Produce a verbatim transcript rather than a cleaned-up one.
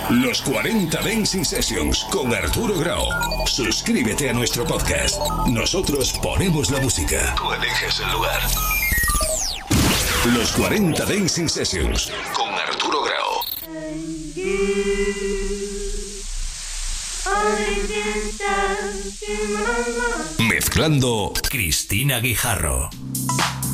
Los cuarenta Dancing Sessions con Arturo Grau. Suscríbete a nuestro podcast. Nosotros ponemos la música. Tú eliges el lugar. Los cuarenta Dancing Sessions con Arturo Grau. Mezclando Cristina Guijarro.